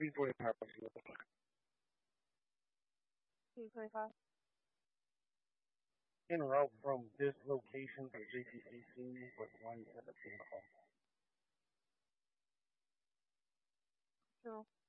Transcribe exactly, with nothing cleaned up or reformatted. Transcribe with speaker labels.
Speaker 1: three forty-five.
Speaker 2: Three forty-five.
Speaker 1: En route from this location to J T C C with one seventeen call.
Speaker 2: True.